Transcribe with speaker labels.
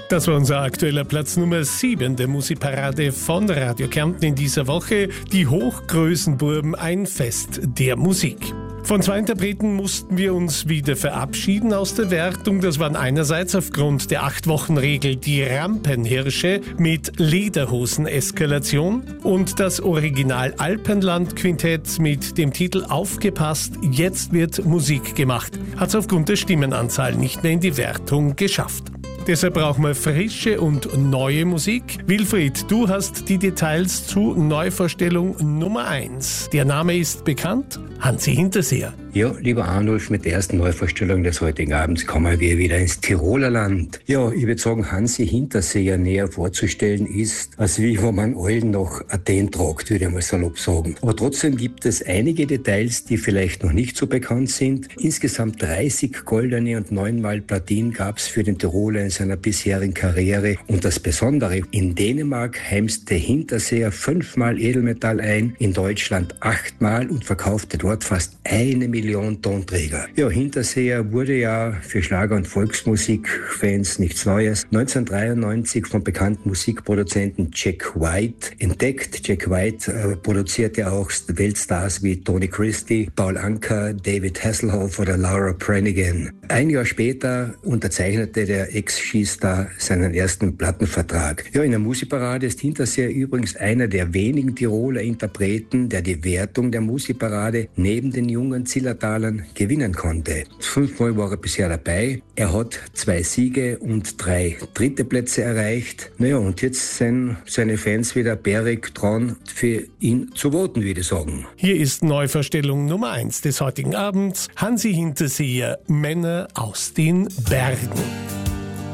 Speaker 1: Das war unser aktueller Platz Nummer 7 der Musikparade von Radio Kärnten in dieser Woche. Die Hochgrößenburben, ein Fest der Musik. Von 2 Interpreten mussten wir uns wieder verabschieden aus der Wertung. Das waren einerseits aufgrund der 8-Wochen-Regel die Rampenhirsche mit Lederhosen-Eskalation und das Original Alpenland-Quintett mit dem Titel Aufgepasst, jetzt wird Musik gemacht. Hat es aufgrund der Stimmenanzahl nicht mehr in die Wertung geschafft. Deshalb brauchen wir frische und neue Musik. Wilfried, du hast die Details zu Neuvorstellung Nummer 1. Der Name ist bekannt, Hansi Hinterseher.
Speaker 2: Ja, lieber Arnulf, mit der ersten Neuvorstellung des heutigen Abends kommen wir wieder ins Tiroler Land. Ja, ich würde sagen, Hansi Hinterseher näher vorzustellen ist, als wie wenn man allen nach Athen tragt, würde ich mal salopp sagen. Aber trotzdem gibt es einige Details, die vielleicht noch nicht so bekannt sind. Insgesamt 30 goldene und 9-mal Platin gab es für den Tiroler in seiner bisherigen Karriere. Und das Besondere, in Dänemark heimste Hinterseher 5-mal Edelmetall ein, in Deutschland 8-mal und verkaufte dort fast 1 Million Tonträger. Ja, Hinterseher wurde ja für Schlager- und Volksmusikfans nichts Neues. 1993 vom bekannten Musikproduzenten Jack White entdeckt. Jack White produzierte auch Weltstars wie Tony Christie, Paul Anka, David Hasselhoff oder Laura Branigan. Ein Jahr später unterzeichnete der Ex-Skistar seinen ersten Plattenvertrag. Ja, in der Musikparade ist Hinterseher übrigens einer der wenigen Tiroler Interpreten, der die Wertung der Musikparade neben den jungen Zillertalern gewinnen konnte. 5-mal war er bisher dabei. Er hat 2 Siege und 3 dritte Plätze erreicht. Naja, und jetzt sind seine Fans wieder bärig dran, für ihn zu voten, würde ich sagen.
Speaker 1: Hier ist Neuvorstellung Nummer 1 des heutigen Abends. Hansi Hinterseher, Männer aus den Bergen.